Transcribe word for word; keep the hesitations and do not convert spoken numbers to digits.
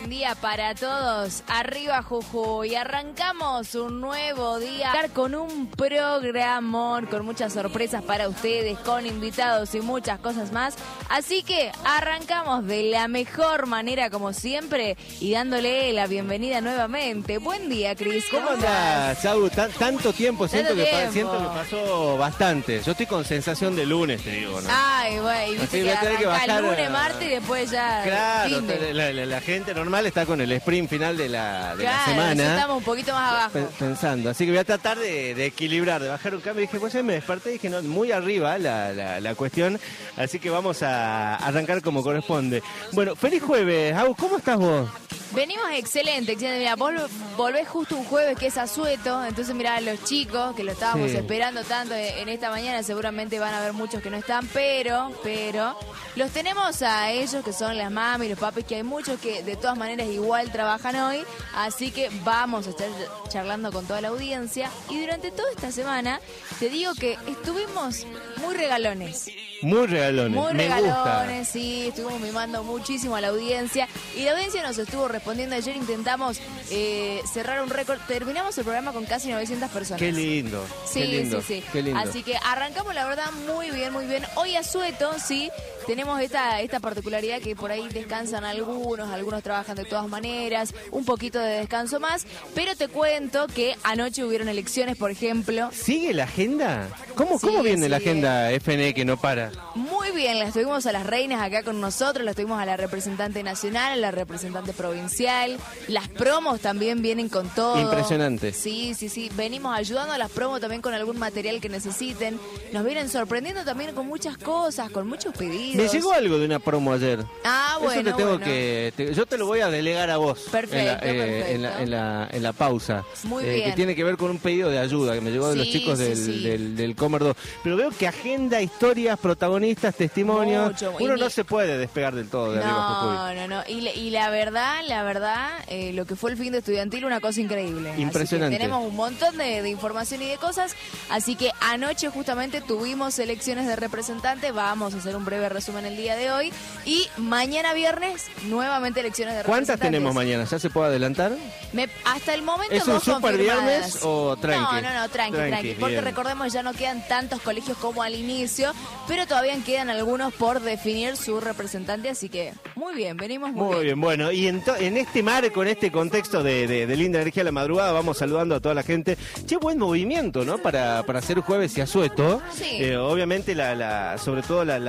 buen día para todos. Arriba Jujuy. Arrancamos un nuevo día con un programón, con muchas sorpresas para ustedes, con invitados y muchas cosas más. Así que arrancamos de la mejor manera como siempre y dándole la bienvenida nuevamente. Buen día, Cris. ¿Cómo andás, Chau? Tan- tanto tiempo, siento Tanto que, pa- tiempo. siento que pasó bastante. Yo estoy con sensación de lunes, te digo, ¿no? Ay, güey, viste Así que voy a tener que arranca bajar, lunes, eh, martes y después ya Claro, fin de- la, la- la gente normal está con el sprint final de la, de la Claro, semana. ya estamos un poquito más abajo. Pe- Pensando, así que voy a tratar de, de equilibrar, de bajar un cambio. Y dije, pues me desperté y dije, no, muy arriba la, la, la cuestión, así que vamos a arrancar como corresponde. Bueno, feliz jueves, Agus, ¿cómo estás vos? Venimos excelente, excelente. Mira, vos volvés justo un jueves que es asueto, entonces mirá, los chicos que lo estábamos Sí. esperando tanto en esta mañana, seguramente van a haber muchos que no están, pero, pero, los tenemos a ellos que son las mami, los papis, que hay muchos que de todas maneras igual trabajan hoy, así que vamos a estar charlando con toda la audiencia y durante toda esta semana te digo que estuvimos muy regalones. Muy regalones, Muy me regalones, gusta. sí, estuvimos mimando muchísimo a la audiencia y la audiencia nos estuvo respondiendo. Ayer intentamos eh, cerrar un récord, terminamos el programa con casi novecientas personas. Qué lindo, Sí, qué lindo, sí, sí. qué lindo. Así que arrancamos, la verdad, muy bien, muy bien. Hoy a Sueto, sí, tenemos esta, esta particularidad que por ahí descansan algunos, algunos trabajan de todas maneras, un poquito de descanso más, pero te cuento que anoche hubieron elecciones, por ejemplo. ¿Sigue la agenda? ¿Cómo, Sí, cómo viene la sigue. agenda F N E que no para? Muy bien, las tuvimos a las reinas acá con nosotros, las tuvimos a la representante nacional, a la representante provincial, las promos también vienen con todo. Impresionante. Sí, sí, sí, venimos ayudando a las promos también con algún material que necesiten, nos vienen sorprendiendo también con muchas cosas, con muchos pedidos. Me llegó algo de una promo ayer. Ah, bueno, Eso te tengo bueno. que... te- yo te lo voy a delegar a vos. Perfecto, en la, eh, perfecto. En la, en la- en la pausa. Muy Eh, bien. Que tiene que ver con un pedido de ayuda que me llegó de los Sí, chicos sí, del, sí. del, del Comer dos. Pero veo que agenda, historias, protagonistas, testimonios. Mucho, y Uno ni- no se puede despegar del todo de arriba Jujuy. No, no, no. Y, la- y la verdad, la verdad, eh, lo que fue el fin de estudiantil, una cosa increíble. Impresionante. Así que tenemos un montón de, de información y de cosas. Así que anoche justamente tuvimos elecciones de representantes. Vamos a hacer un breve resumen el día de hoy. Y mañana viernes, nuevamente elecciones de representantes. ¿Cuántas tenemos mañana? ¿Ya se puede adelantar? Me- hasta el momento ¿Es un dos super confirmadas. viernes o tranqui? No, no, no, tranqui, tranqui. Tranqui, porque bien. recordemos, ya no quedan tantos colegios como al inicio, pero todavía quedan algunos por definir su representante, así que muy bien, venimos muy, Muy bien, bueno, y en, to- en este marco, en este contexto de, de, de Linda Energía a la Madrugada, vamos saludando a toda la gente. Che, buen movimiento, ¿no? Para, para hacer jueves y asueto. Sí. Eh, obviamente, la, la, sobre todo la, la